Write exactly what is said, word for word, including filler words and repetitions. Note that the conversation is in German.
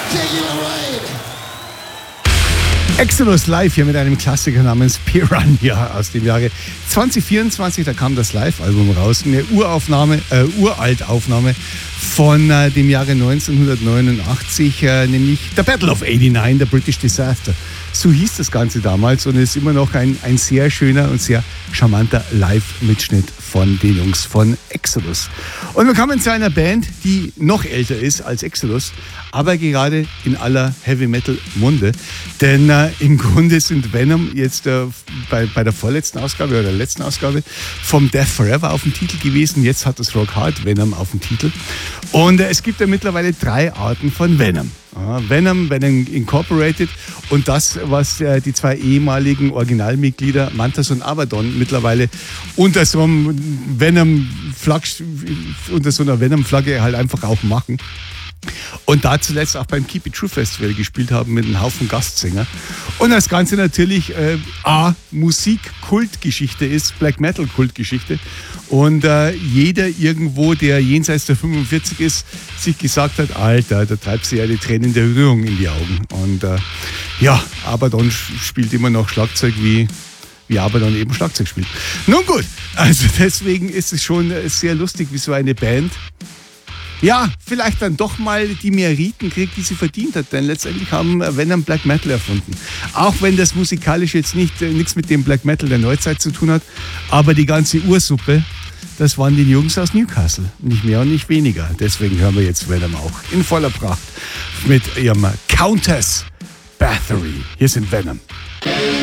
Exodus live hier mit einem Klassiker namens Piranha aus dem Jahre zwanzig vierundzwanzig. Da kam das Live-Album raus, eine Uraufnahme, äh, Uraltaufnahme von äh, dem Jahre neunzehnhundertneunundachtzig, äh, nämlich The Battle of eighty-nine, The British Disaster. So hieß das Ganze damals und ist immer noch ein, ein sehr schöner und sehr charmanter Live-Mitschnitt von den Jungs von Exodus. Und wir kommen zu einer Band, die noch älter ist als Exodus, aber gerade in aller Heavy-Metal-Munde. Denn äh, im Grunde sind Venom jetzt äh, bei, bei der vorletzten Ausgabe oder der letzten Ausgabe vom Death Forever auf dem Titel gewesen. Jetzt hat das Rock Hard Venom auf dem Titel. Und äh, es gibt ja mittlerweile drei Arten von Venom. Ja, Venom, Venom Incorporated und das, was äh, die zwei ehemaligen Originalmitglieder Mantas und Abaddon mittlerweile unter so einem Venom-Flagg, unter so einer Venom-Flagge halt einfach auch machen. Und da zuletzt auch beim Keep It True Festival gespielt haben mit einem Haufen Gastsänger. Und das Ganze natürlich äh, A, Musik-Kultgeschichte ist, Black Metal-Kultgeschichte. Und äh, jeder irgendwo, der jenseits der fünfundvierzig ist, sich gesagt hat, Alter, da treibt sie ja die Tränen der Rührung in die Augen. Und äh, ja, Abaddon spielt immer noch Schlagzeug, wie, wie Abaddon eben Schlagzeug spielt. Nun gut, also deswegen ist es schon sehr lustig, wie so eine Band ja, vielleicht dann doch mal die Meriten kriegt, die sie verdient hat. Denn letztendlich haben Venom Black Metal erfunden. Auch wenn das musikalisch jetzt nicht, äh, nichts mit dem Black Metal der Neuzeit zu tun hat. Aber die ganze Ursuppe, das waren die Jungs aus Newcastle. Nicht mehr und nicht weniger. Deswegen hören wir jetzt Venom auch in voller Pracht mit ihrem Countess Bathory. Hier sind Venom.